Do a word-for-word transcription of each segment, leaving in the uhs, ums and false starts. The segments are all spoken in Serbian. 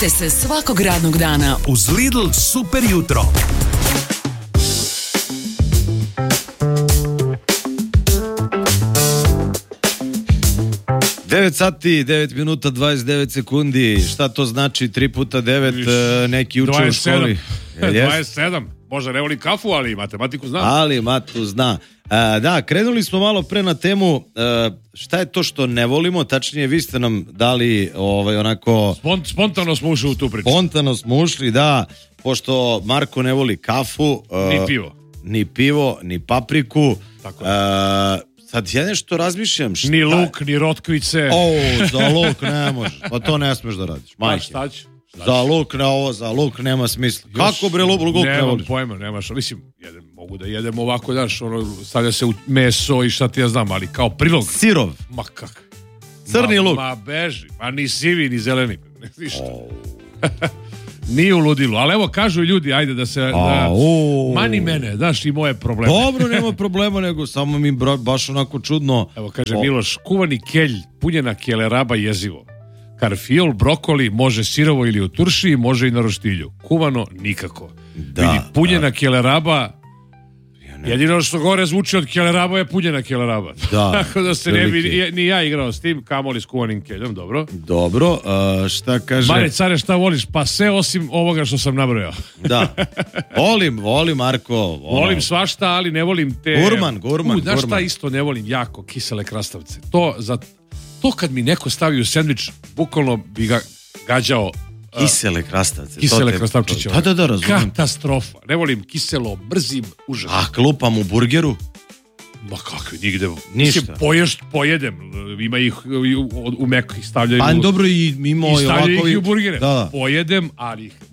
Probudite se svakog radnog dana uz Lidl Super jutro. devet sati, devet minuta, dvadeset devet sekundi. Šta to znači? tri puta devet, neki uče u školi. dvadeset sedam. Možda ne voli kafu, ali matematiku zna. Ali matu zna. A, da, krenuli smo malo pre na temu a, šta je to što ne volimo, tačnije vi ste nam dali ovaj, onako... Spont, spontano smo ušli u tu priču. Spontano smo ušli, da, pošto Marko ne voli kafu. A, ni pivo. Ni pivo, ni papriku. Tako a, sad ja nešto razmišljam. Šta... Ni luk, ni rotkvice. O, za luk ne možeš. Pa to ne smeš da radiš. Majke. Šta ću? Za luk na ovo, za luk nema smisla. Još, kako bre luk, luk ne voliš? Nemam pojma, nemaš. Mislim, jedem, mogu da jedem ovako, daš, ono, stavlja se u meso i šta ti ja znam, ali kao prilog. Sirov. Ma kak? Crni ma, luk. Ma beži, ma ni sivi, ni zeleni. Ništa. Oh. Nije u ludilu, ali evo kažu ljudi, ajde da se... Da, mani mene, daš i moje probleme. Dobro, nema problema, nego samo mi bro, baš onako čudno. Evo kaže o. Miloš, kuvani kelj, punjena keleraba jezivo. Karfiol, brokoli, može sirovo ili u turšiji, može i na roštilju. Kuvano, nikako. Da, vidi, punjena da. keleraba, ja jedino što gore zvuči od keleraba je punjena keleraba. Da, tako da se ne bi ni ja igrao s tim, kamoli s kuvanim keljom, dobro. Dobro, uh, šta kaže... Mare, care, šta voliš? Pa sve osim ovoga što sam nabrojao. Da, volim, volim, Marko. Ono... Volim svašta, ali ne volim te... Gurman, gurman, U, znaš gurman. šta isto ne volim? Jako, kisele krastavce. To za... To kad mi neko stavi u sendvič, bukvalno bi ga gađao. Kisele krastavce. Kisele krastavčiće. Da, da, da, razumijem. Katastrofa. Ne volim kiselo, mrzim, užas. A klupam u burgeru? Ma kakvi, nigde. Ništa. Mislim, poješ, pojedem. Ima ih u, u meko ih stavljaju. Pa dobro i ima i stavljaju ovakovi... ih i u burgere. Da. Pojedem, ali ih,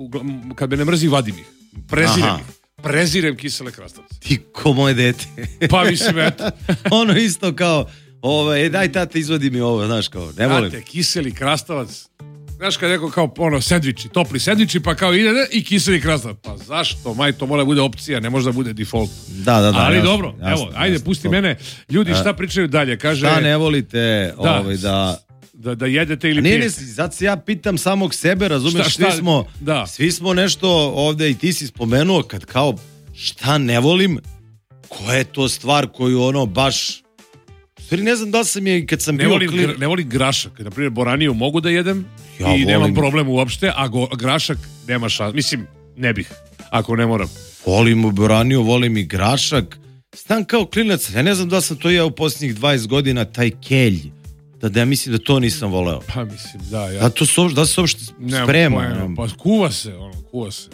kad me ne mrzi, vadim ih. Prezirem Aha. ih. Prezirem kisele krastavce. Ti ko moje dete. Pa mislim, eto. Ono isto kao... Ove, daj tate, izvadi mi ovo, znaš kao, ne volim. Tate, kiseli krastavac. Znaš kad neko kao ono sendviči, topli sendviči, pa kao ide i kiseli krastavac. Pa zašto? Maj, to mora bude opcija, ne može da bude default. Da, da, da. Ali jasno, dobro, jasno, evo, ajde, jasno, pusti to. mene. Ljudi, šta pričaju dalje? Kaže, šta ne volite da, ovaj, da... Da, da jedete ili ne, pijete? Ne, zato se ja pitam samog sebe, razumeš, šta, šta? Svi, smo, da. svi smo nešto ovde i ti si spomenuo kad kao šta ne volim, koja je to stvar koju ono baš... Stvari ne znam da li sam je kad sam ne bio... Volim, klin... Ne volim grašak. Na primjer, boraniju mogu da jedem ja i volim... nemam problem uopšte, a go, grašak nema šans. Mislim, ne bih, ako ne moram. Volim u boraniju, volim i grašak. Stan kao klinac, ja ne znam da sam to ja u posljednjih dvadeset godina, taj kelj. Da, da ja mislim da to nisam voleo. Pa mislim, da. Ja... Da, to su, da se uopšte sprema. Pojma, pa kuva se, ono, kuva se.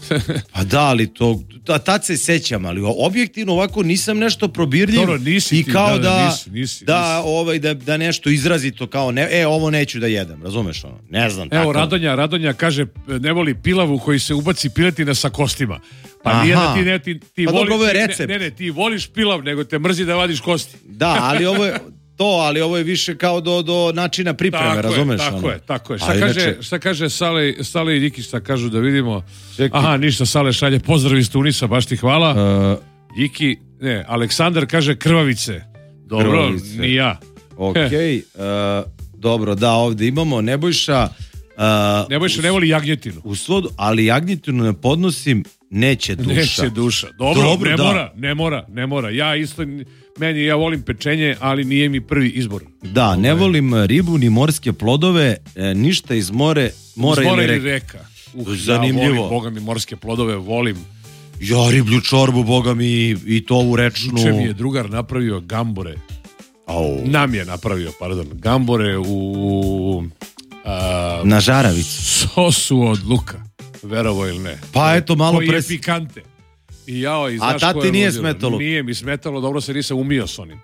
Pa da, ali to, a tad se sećam, ali objektivno ovako nisam nešto probirljiv. Dobro, nisi i ti, kao da, da, nisi, nisi, da, nisi. ovaj, da, da nešto izrazito kao, ne, e, ovo neću da jedem, razumeš ono, ne znam. Evo, tako. Radonja, Radonja kaže, ne voli pilavu koji se ubaci piletina sa kostima. Pa aha. Nije da ti ne, ti, ti pa voliš, dobro, ovo je recept. Ne, ne, ti voliš pilav, nego te mrzi da vadiš kosti. Da, ali ovo je... To, ali ovo je više kao do, do načina pripreme, tako razumeš? Je, tako ono. je, tako je. Šta ali kaže, inače... šta kaže Sale, Sale i Diki, šta kažu da vidimo? Čekaj. Aha, ništa, Sale šalje pozdrav iz Tunisa, baš ti hvala. Uh, Diki, ne, Aleksandar kaže krvavice. Dobro, krvavice. Ni ja. Okej, uh, dobro, da, ovdje imamo Nebojša. Uh, Nebojša ne voli jagnjetinu. U slodu, ali jagnjetinu ne podnosim, neće duša. Neće duša. Dobro, dobro ne da. mora, ne mora, ne mora. Ja isto, meni, ja volim pečenje, ali nije mi prvi izbor. Da, ne volim ribu ni morske plodove, e, ništa iz more, mora, iz mora ili reka. reka. Uh, zanimljivo. Ja volim, boga mi, morske plodove, volim. Ja riblju čorbu, boga mi, i to ovu rečnu. Juče mi je drugar napravio gambore. Au. Nam je napravio, pardon, gambore u... A, na žaravicu. Sosu od luka, verovo ili ne. Pa eto, malo koji pres... je pikante. I jao, i a tati nije smetalo? Nije mi smetalo, dobro se nisam umio s onim.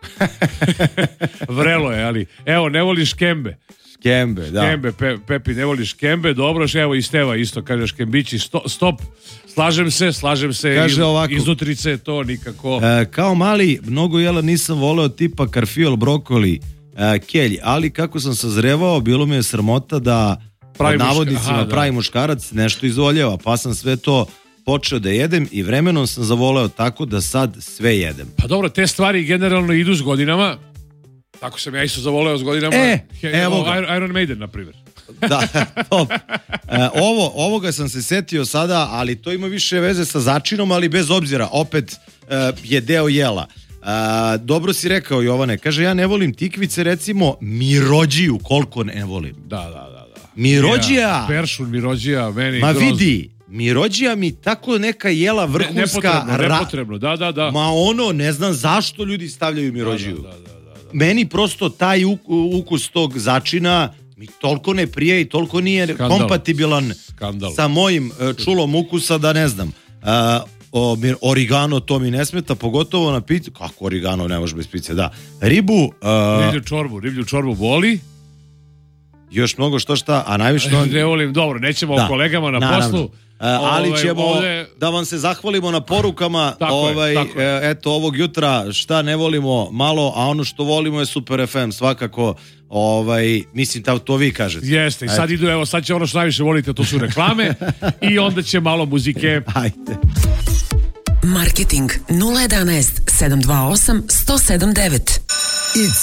Vrelo je, ali evo, ne voliš kembe. Kembe, da. Kembe, pe, Pepi, ne voliš kembe, dobro, evo i Steva isto, kažeš kembići, sto, stop, slažem se, slažem se, kaže iz, ovako, iznutrice, to nikako. E, kao mali, mnogo jela nisam voleo tipa karfiol, brokoli, e, kelj, ali kako sam sazrevao, bilo mi je sramota da pravi pod navodnicima muška, aha, pravi da. muškarac nešto izvoljava, pa sam sve to počeo da jedem i vremenom sam zavoleo tako da sad sve jedem. Pa dobro, te stvari generalno idu s godinama. Tako sam ja isto zavoleo s godinama. E, He, evo ga. Iron Maiden, na primjer. Da, top. E, ovo, ovoga sam se setio sada, ali to ima više veze sa začinom, ali bez obzira, opet e, je deo jela. E, dobro si rekao, Jovane, kaže, ja ne volim tikvice, recimo, mirođiju, koliko ne volim. Da, da, da. da. Mirođija! Ja, peršun, mirođija, meni... Ma grozno. vidi, mirođija mi tako neka jela vrhunska... Ne, nepotrebno, ra... nepotrebno, da, da, da. Ma ono, ne znam zašto ljudi stavljaju mirođiju. Da, da, da, da, da. Meni prosto taj ukus tog začina mi toliko ne prije i toliko nije Skandal. kompatibilan Skandal. sa mojim uh, čulom ukusa da ne znam. Uh, o, mir, origano to mi ne smeta, pogotovo na picu. Kako origano ne može bez pice, da. Ribu... Uh, Riblju čorbu, riblju čorbu voli. Još mnogo što šta, a najviše... Ne volim, dobro, nećemo Da, o kolegama na naravno. poslu. E, ali Ovaj, ćemo ovde- da vam se zahvalimo na porukama. Tako je, ovaj, tako je. e, eto, ovog jutra šta ne volimo malo, a ono što volimo je Super ef em, svakako. Ovaj, mislim, to, to vi kažete. Jeste, i sad idu, evo, sad će ono što najviše volite, to su reklame i onda će malo muzike. Ajde. Marketing nula jedan sedam dva osam sto sedam devet. It's